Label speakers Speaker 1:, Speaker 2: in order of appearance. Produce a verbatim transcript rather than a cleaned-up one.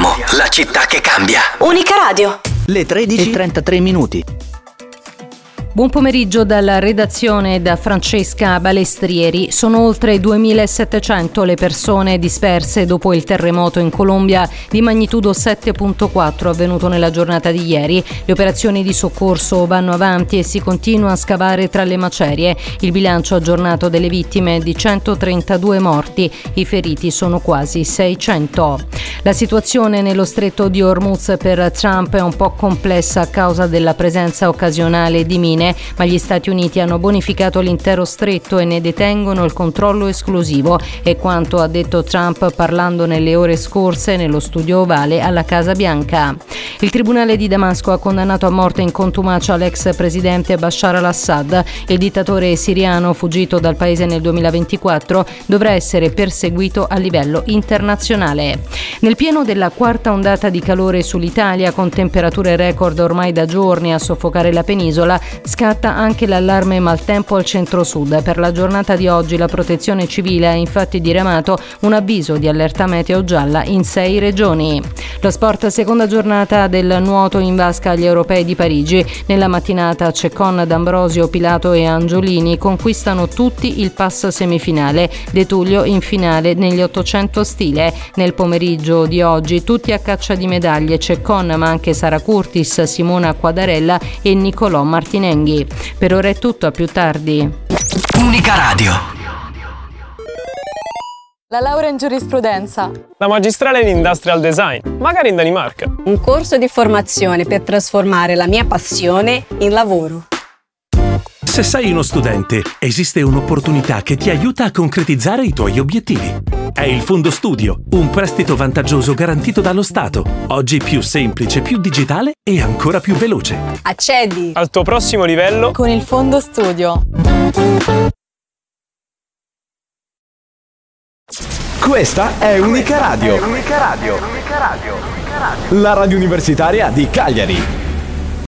Speaker 1: Siamo la città che cambia.
Speaker 2: Unica Radio.
Speaker 3: Le tredici e trentatré minuti.
Speaker 4: Buon pomeriggio dalla redazione da Francesca Balestrieri. Sono oltre duemilasettecento le persone disperse dopo il terremoto in Colombia di magnitudo sette virgola quattro avvenuto nella giornata di ieri. Le operazioni di soccorso vanno avanti e si continua a scavare tra le macerie. Il bilancio aggiornato delle vittime è di centotrentadue morti, i feriti sono quasi seicento. La situazione nello stretto di Hormuz per Trump è un po' complessa a causa della presenza occasionale di mine, ma gli Stati Uniti hanno bonificato l'intero stretto e ne detengono il controllo esclusivo, è quanto ha detto Trump parlando nelle ore scorse nello studio ovale alla Casa Bianca. Il tribunale di Damasco ha condannato a morte in contumacia l'ex presidente Bashar al-Assad. Il dittatore siriano, fuggito dal paese nel duemilaventiquattro, dovrà essere perseguito a livello internazionale. Nel pieno della quarta ondata di calore sull'Italia, con temperature record ormai da giorni a soffocare la penisola, scatta anche l'allarme maltempo al centro-sud. Per la giornata di oggi la Protezione Civile ha infatti diramato un avviso di allerta meteo gialla in sei regioni. Lo sport, seconda giornata del nuoto in vasca agli europei di Parigi. Nella mattinata Ceccon, D'Ambrosio, Pilato e Angiolini conquistano tutti il pass semifinale. De Tullio in finale negli ottocento stile. Nel pomeriggio di oggi tutti a caccia di medaglie: Ceccon, ma anche Sara Curtis, Simona Quadarella e Nicolò Martinenghi. Per ora è tutto, a più tardi.
Speaker 1: Unica Radio.
Speaker 5: La laurea in giurisprudenza.
Speaker 6: La magistrale in industrial design, magari in Danimarca.
Speaker 7: Un corso di formazione per trasformare la mia passione in lavoro.
Speaker 8: Se sei uno studente, esiste un'opportunità che ti aiuta a concretizzare i tuoi obiettivi. È il Fondo Studio, un prestito vantaggioso garantito dallo Stato. Oggi più semplice, più digitale e ancora più veloce.
Speaker 7: Accedi
Speaker 6: al tuo prossimo livello
Speaker 5: con il Fondo Studio.
Speaker 9: Questa è Unica Radio. Unica Radio. Unica Radio. La radio universitaria di Cagliari.